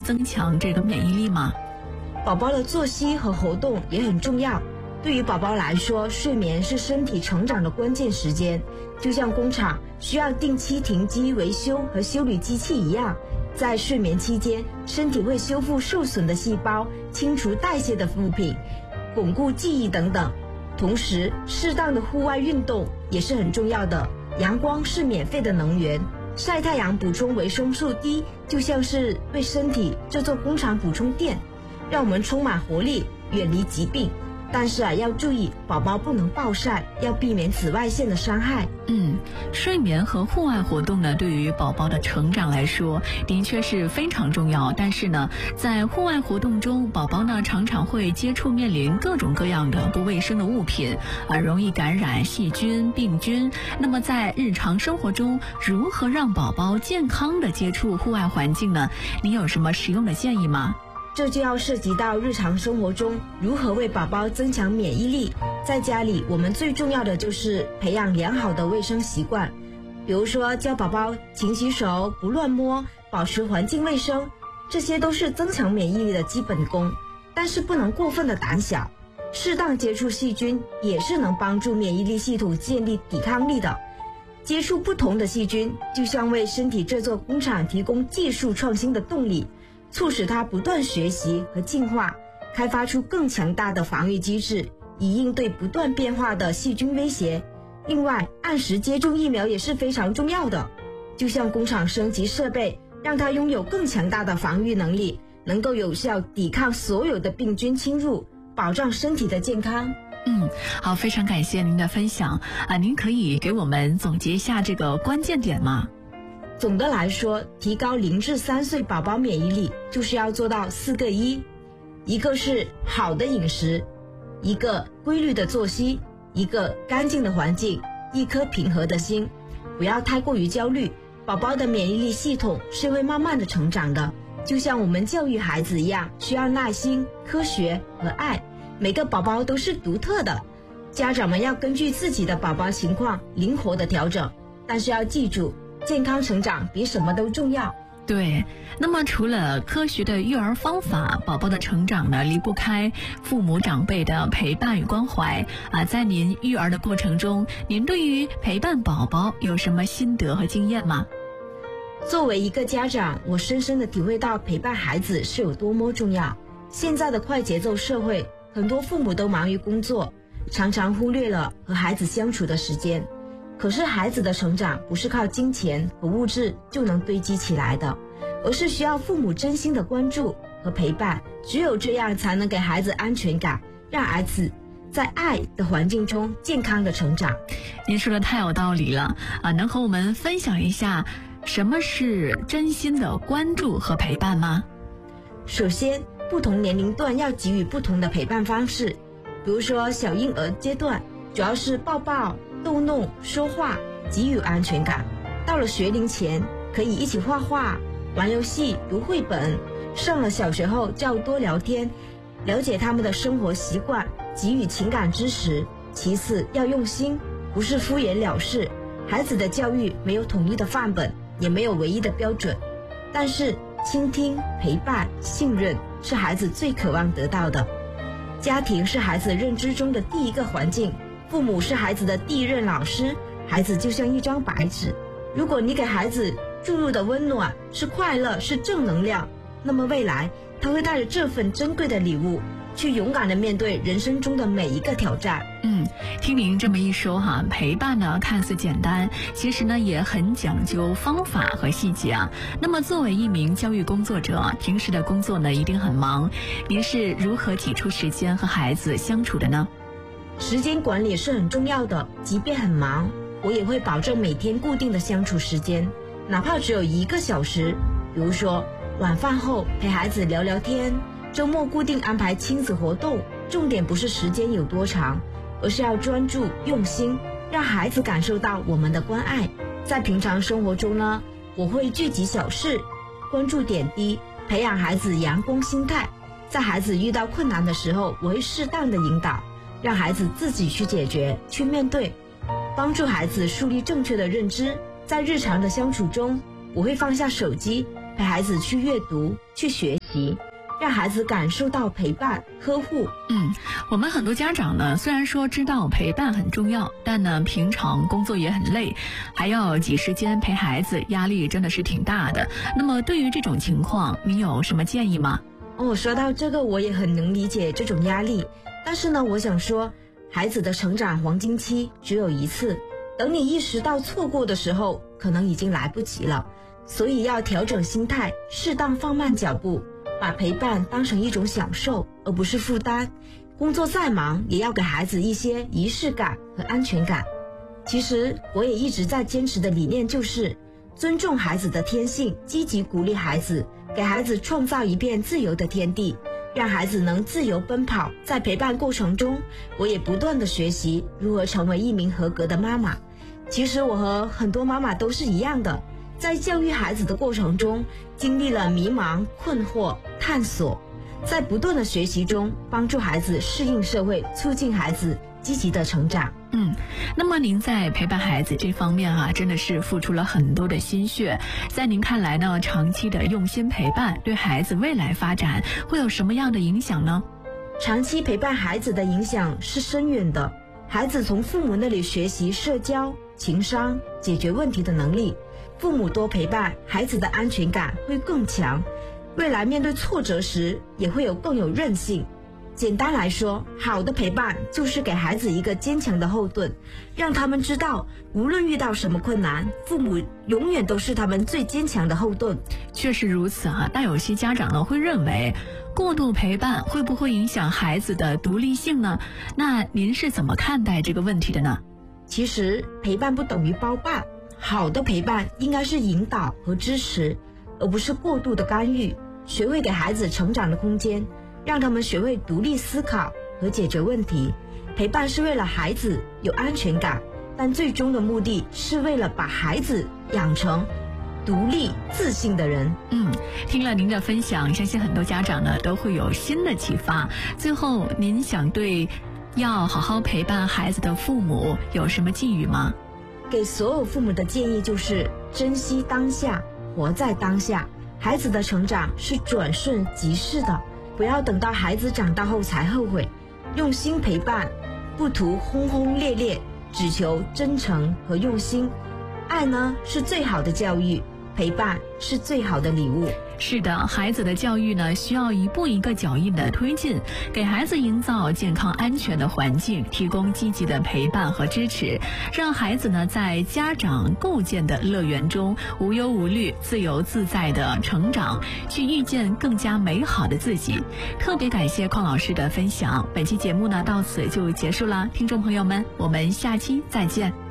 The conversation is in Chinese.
增强这个免疫力吗？ 宝宝的作息和活动也很重要。对于宝宝来说，睡眠是身体成长的关键时间，就像工厂需要定期停机维修和修理机器一样。在睡眠期间，身体会修复受损的细胞，清除代谢的物品，巩固记忆等等。同时，适当的户外运动也是很重要的。阳光是免费的能源，晒太阳补充维生素 D， 就像是为身体这座工厂补充电，让我们充满活力，远离疾病。但是要注意，宝宝不能暴晒，要避免紫外线的伤害。 睡眠和户外活动呢，对于宝宝的成长来说，的确是非常重要。但是呢，在户外活动中，宝宝呢常常会面临各种各样的不卫生的物品，容易感染细菌、病菌。那么在日常生活中，如何让宝宝健康的接触户外环境呢？你有什么实用的建议吗？ 这就要涉及到日常生活中如何为宝宝增强免疫力。在家里，我们最重要的就是培养良好的卫生习惯，比如说教宝宝勤洗手、不乱摸、保持环境卫生，这些都是增强免疫力的基本功。但是不能过分的胆小，适当接触细菌也是能帮助免疫力系统建立抵抗力的。接触不同的细菌，就像为身体这座工厂提供技术创新的动力，促使它不断学习和进化，开发出更强大的防御机制，以应对不断变化的细菌威胁。另外，按时接种疫苗也是非常重要的，就像工厂升级设备，让它拥有更强大的防御能力，能够有效抵抗所有的病菌侵入，保障身体的健康。 好，非常感谢您的分享您可以给我们总结一下这个关键点吗？ 总的来说，提高0至3岁宝宝免疫力，就是要做到4个1，一个是好的饮食，一个规律的作息，一个干净的环境，一颗平和的心。不要太过于焦虑，宝宝的免疫力系统是会慢慢的成长的，就像我们教育孩子一样，需要耐心、科学和爱。每个宝宝都是独特的，家长们要根据自己的宝宝情况灵活的调整，但是要记住，健康成长比什么都重要。 对，那么除了科学的育儿方法，宝宝的成长呢，离不开父母长辈的陪伴与关怀在您育儿的过程中，您对于陪伴宝宝有什么心得和经验吗？ 作为一个家长，我深深的体会到陪伴孩子是有多么重要。现在的快节奏社会，很多父母都忙于工作，常常忽略了和孩子相处的时间。可是孩子的成长不是靠金钱和物质就能堆积起来的，而是需要父母真心的关注和陪伴，只有这样才能给孩子安全感，让孩子在爱的环境中健康的成长。 您说的太有道理了能和我们分享一下什么是真心的关注和陪伴吗？ 首先，不同年龄段要给予不同的陪伴方式。比如说小婴儿阶段，主要是抱抱、逗弄、说话，给予安全感。到了学龄前，可以一起画画、玩游戏、读绘本。上了小学后，就要多聊天，了解他们的生活习惯，给予情感支持。其次，要用心，不是敷衍了事。孩子的教育没有统一的范本，也没有唯一的标准，但是倾听、陪伴、信任是孩子最渴望得到的。家庭是孩子认知中的第一个环境，父母是孩子的第一任老师，孩子就像一张白纸。如果你给孩子注入的温暖是快乐，是正能量，那么未来他会带着这份珍贵的礼物，去勇敢地面对人生中的每一个挑战。 听您这么一说陪伴呢看似简单，其实呢也很讲究方法和细节那么作为一名教育工作者，平时的工作呢一定很忙，您是如何挤出时间和孩子相处的呢？ 时间管理是很重要的，即便很忙，我也会保证每天固定的相处时间，哪怕只有1个小时。比如说晚饭后陪孩子聊聊天，周末固定安排亲子活动。重点不是时间有多长，而是要专注用心，让孩子感受到我们的关爱。在平常生活中呢，我会聚集小事，关注点滴，培养孩子阳光心态。在孩子遇到困难的时候，我会适当的引导，让孩子自己去解决，去面对，帮助孩子树立正确的认知。在日常的相处中，我会放下手机，陪孩子去阅读，去学习。 习，让孩子感受到陪伴、呵护。 我们很多家长呢，虽然说知道陪伴很重要，但呢平常工作也很累，还要挤时间陪孩子，压力真的是挺大的。那么对于这种情况，你有什么建议吗？ 说到这个，我也很能理解这种压力，但是呢，我想说，孩子的成长黄金期只有一次，等你意识到错过的时候，可能已经来不及了。所以要调整心态，适当放慢脚步，把陪伴当成一种享受，而不是负担。工作再忙，也要给孩子一些仪式感和安全感。其实我也一直在坚持的理念就是尊重孩子的天性，积极鼓励孩子，给孩子创造一片自由的天地，让孩子能自由奔跑。在陪伴过程中，我也不断的学习如何成为一名合格的妈妈。其实我和很多妈妈都是一样的，在教育孩子的过程中，经历了迷茫、困惑、探索，在不断的学习中帮助孩子适应社会，促进孩子积极的成长。 那么您在陪伴孩子这方面真的是付出了很多的心血。在您看来呢，长期的用心陪伴对孩子未来发展会有什么样的影响呢？ 长期陪伴孩子的影响是深远的，孩子从父母那里学习社交、情商、解决问题的能力。父母多陪伴，孩子的安全感会更强，未来面对挫折时也会更有韧性。简单来说，好的陪伴就是给孩子一个坚强的后盾，让他们知道无论遇到什么困难，父母永远都是他们最坚强的后盾。 确实如此但有些家长呢会认为过度陪伴会不会影响孩子的独立性呢？那您是怎么看待这个问题的呢？ 其实陪伴不等于包办，好的陪伴应该是引导和支持，而不是过度的干预。学会给孩子成长的空间，让他们学会独立思考和解决问题。陪伴是为了孩子有安全感，但最终的目的是为了把孩子养成独立自信的人。 听了您的分享，相信很多家长呢都会有新的启发。最后您想对要好好陪伴孩子的父母有什么寄语吗？ 给所有父母的建议就是珍惜当下，活在当下。孩子的成长是转瞬即逝的，不要等到孩子长大后才后悔。用心陪伴，不图轰轰烈烈，只求真诚和用心。爱呢是最好的教育，陪伴是最好的礼物。 是的，孩子的教育呢，需要一步一个脚印的推进，给孩子营造健康安全的环境，提供积极的陪伴和支持，让孩子呢在家长构建的乐园中无忧无虑、自由自在的成长，去遇见更加美好的自己。特别感谢邝老师的分享，本期节目呢到此就结束了，听众朋友们，我们下期再见。